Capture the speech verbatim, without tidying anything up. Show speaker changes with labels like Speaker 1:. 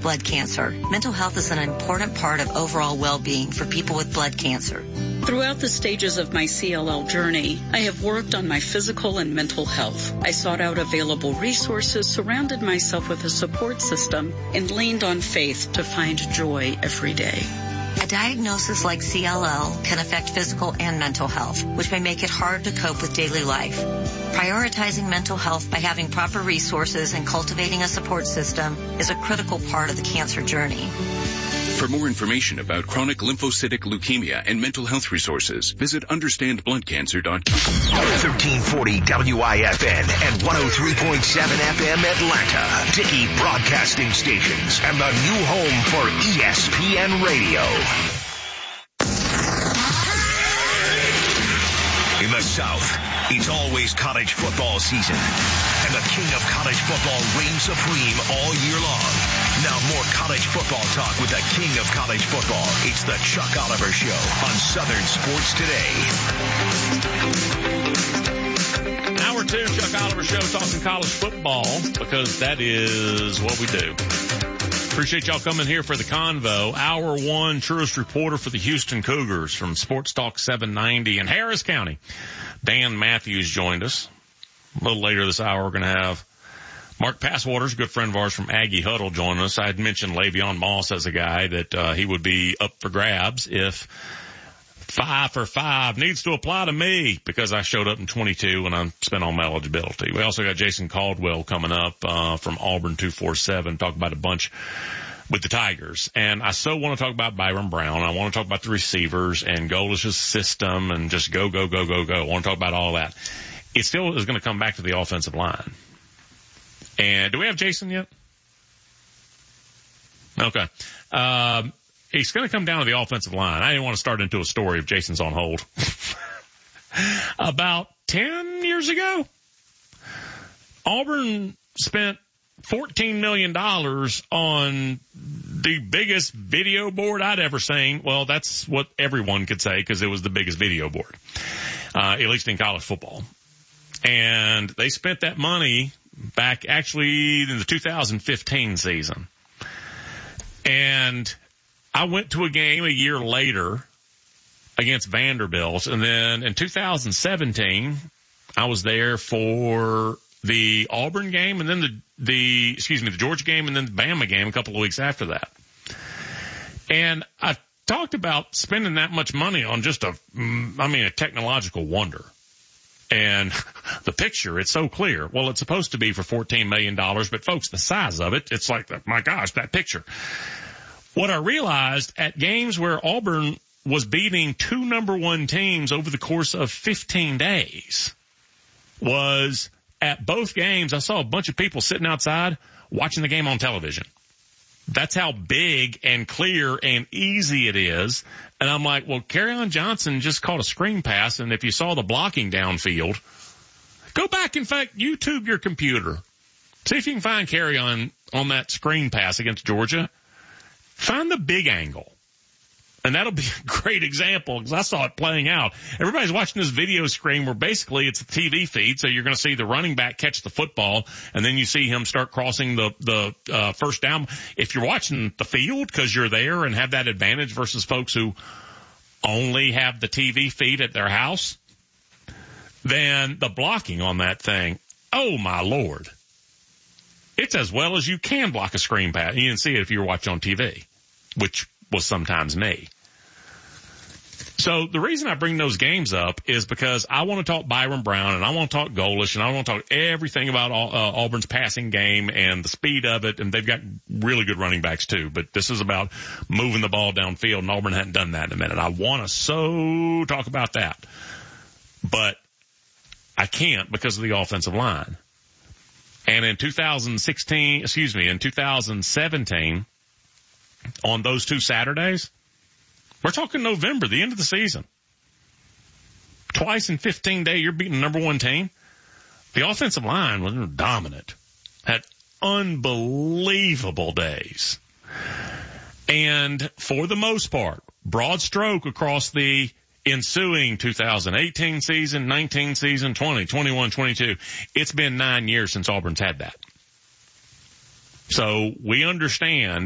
Speaker 1: blood cancer. Mental health is an important part of overall well-being for people with blood cancer.
Speaker 2: Throughout the stages of my C L L journey, I have worked on my physical and mental health. I sought out available resources, surrounded myself with a support system, and leaned on faith to find joy every day.
Speaker 1: A diagnosis like C L L can affect physical and mental health, which may make it hard to cope with daily life. Prioritizing mental health by having proper resources and cultivating a support system is a critical part of the cancer journey.
Speaker 3: For more information about chronic lymphocytic leukemia and mental health resources, visit understand blood cancer dot com.
Speaker 4: thirteen forty W I F N and one oh three point seven F M Atlanta. Dickey Broadcasting Stations and the new home for E S P N Radio. In the South, it's always college football season, and the king of college football reigns supreme all year long. Now more college football talk with the king of college football. It's the Chuck Oliver Show on Southern Sports Today.
Speaker 5: Hour two, Chuck Oliver Show, talking college football, because that is what we do. Appreciate y'all coming here for the convo. Hour one, truest reporter for the Houston Cougars from Sports Talk seven ninety in Harris County. Dan Matthews joined us. A little later this hour, we're going to have Mark Passwater's a good friend of ours from Aggie Huddle join us. I had mentioned Le'Veon Moss as a guy that uh, he would be up for grabs if five for five needs to apply to me, because I showed up in twenty-two and I spent all my eligibility. We also got Jason Caldwell coming up uh, from Auburn two forty-seven, talk about a bunch with the Tigers. And I so want to talk about Byron Brown. I want to talk about the receivers and Golish's system and just go, go, go, go, go. I want to talk about all that. It still is going to come back to the offensive line. And do we have Jason yet? Okay. Um, It's going to come down to the offensive line. I didn't want to start into a story if Jason's on hold. About ten years ago, Auburn spent fourteen million dollars on the biggest video board I'd ever seen. Well, that's what everyone could say, because it was the biggest video board, uh, at least in college football. And they spent that money back actually in the two thousand fifteen season. And I went to a game a year later against Vanderbilt, and then in two thousand seventeen, I was there for the Auburn game, and then the, the, excuse me, the Georgia game, and then the Bama game a couple of weeks after that. And I talked about spending that much money on just a, I mean, a technological wonder. And the picture, it's so clear. Well, it's supposed to be for fourteen million dollars, but folks, the size of it, it's like, my gosh, that picture. What I realized at games where Auburn was beating two number one teams over the course of fifteen days was at both games, I saw a bunch of people sitting outside watching the game on television. That's how big and clear and easy it is. And I'm like, well, Kerryon Johnson just caught a screen pass, and if you saw the blocking downfield, go back, in fact, YouTube your computer. See if you can find Kerryon on that screen pass against Georgia. Find the big angle. And that'll be a great example, because I saw it playing out. Everybody's watching this video screen where basically it's a T V feed, so you're going to see the running back catch the football, and then you see him start crossing the, the uh, first down. If you're watching the field because you're there and have that advantage versus folks who only have the T V feed at their house, then the blocking on that thing, oh, my Lord. It's as well as you can block a screen pass. You didn't see it if you were watching on T V, which was sometimes me. So the reason I bring those games up is because I want to talk Byron Brown, and I want to talk Golish, and I want to talk everything about uh, Auburn's passing game and the speed of it, and they've got really good running backs too. But this is about moving the ball downfield, and Auburn hadn't done that in a minute. I want to so talk about that, but I can't because of the offensive line. And in two thousand sixteen, excuse me, in two thousand seventeen, on those two Saturdays, we're talking November, the end of the season. Twice in fifteen days, you're beating the number one team. The offensive line was dominant. Had unbelievable days. And for the most part, broad stroke across the ensuing two thousand eighteen season, nineteen season, twenty, twenty-one, twenty-two, it's been nine years since Auburn's had that. So we understand